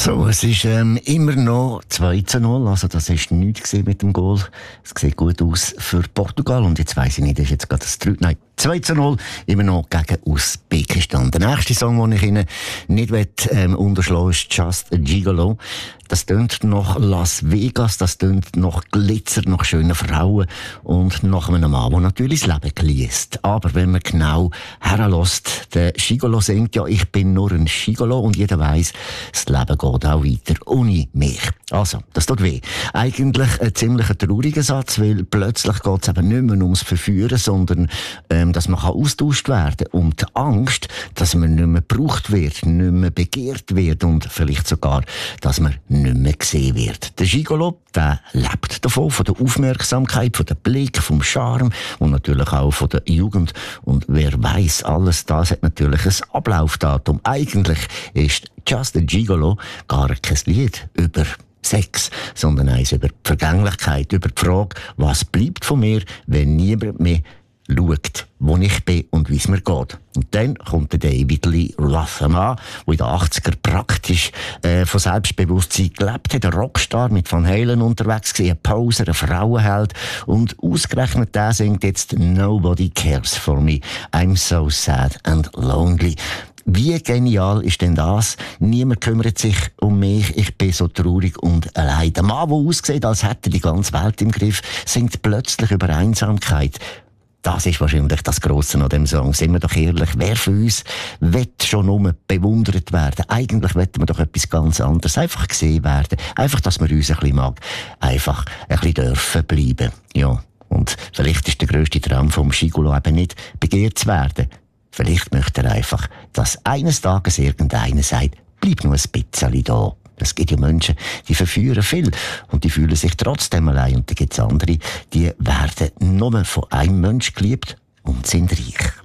So, es ist immer noch 2:0, also das ist nichts mit dem Goal. Es sieht gut aus für Portugal und jetzt weiss ich nicht, ist jetzt gerade das 2:0, immer noch gegen Usbekistan. Der nächste Song, den ich Ihnen nicht unterschlagen will, ist Just a Gigolo. Das tönt nach Las Vegas, das tönt nach Glitzer, nach schönen Frauen und nach einem Mann, der natürlich das Leben geliest. Aber wenn man genau herlässt, der Gigolo singt ja, ich bin nur ein Gigolo und jeder weiss, das Leben geht auch weiter ohne mich. Also, das tut weh. Eigentlich ein ziemlich trauriger Satz, weil plötzlich geht es eben nicht mehr ums Verführen, sondern dass man austauscht werden kann. Und die Angst, dass man nicht mehr gebraucht wird, nicht mehr begehrt wird und vielleicht sogar, dass man nicht mehr gesehen wird. Der Gigolo, der lebt davon, von der Aufmerksamkeit, von dem Blick, vom Charme und natürlich auch von der Jugend. Und wer weiss, alles das hat natürlich ein Ablaufdatum. Eigentlich ist Just a Gigolo gar kein Lied über Sex, sondern eins über die Vergänglichkeit, über die Frage, was bleibt von mir, wenn niemand mehr schaut, wo ich bin und wie es mir geht. Und dann kommt der David Lee Roth, ein Mann, der in den 80er praktisch von Selbstbewusstsein gelebt hat, ein Rockstar mit Van Halen unterwegs gewesen, ein Poser, ein Frauenheld. Und ausgerechnet der singt jetzt Nobody Cares for Me, I'm so sad and lonely. Wie genial ist denn das? Niemand kümmert sich um mich, ich bin so traurig und allein. Der Mann, der aussieht, als hätte die ganze Welt im Griff, singt plötzlich über Einsamkeit. Das ist wahrscheinlich das Grosse an dem Song. Sind wir doch ehrlich, wer von uns will schon nur bewundert werden? Eigentlich wollen wir doch etwas ganz anderes. Einfach gesehen werden. Einfach, dass man uns ein bisschen mag. Einfach ein bisschen dürfen bleiben. Ja. Und vielleicht ist der grösste Traum vom Gigolo eben nicht, begehrt zu werden. Vielleicht möchte er einfach, dass eines Tages irgendeiner sagt, bleib nur ein bisschen da. Es gibt ja Menschen, die verführen viel und die fühlen sich trotzdem allein. Und dann gibt es andere, die werden nur von einem Menschen geliebt und sind reich.